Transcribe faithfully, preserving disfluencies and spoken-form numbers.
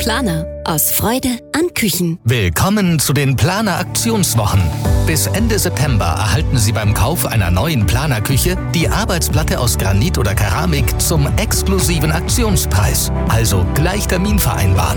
Planer. Aus Freude an Küchen. Willkommen zu den Planer Aktionswochen. Bis Ende September erhalten Sie beim Kauf einer neuen Planer-Küche die Arbeitsplatte aus Granit oder Keramik zum exklusiven Aktionspreis. Also gleich Termin vereinbaren.